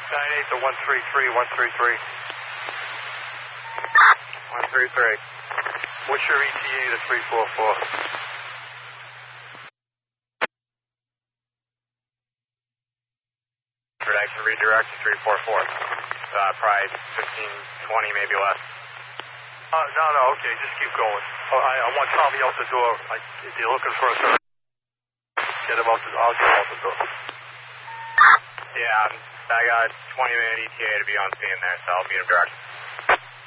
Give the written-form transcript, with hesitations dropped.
98 to 133, 133. 133. What's your ETA to 344? I can redirect to 344. Probably 15, 20, maybe less. No, okay, just keep going. I want Tommy out the door. If you're looking for a service, get him out I'll get him out the door. Yeah, I got 20-minute ETA to be on scene there, so I'll meet him direct.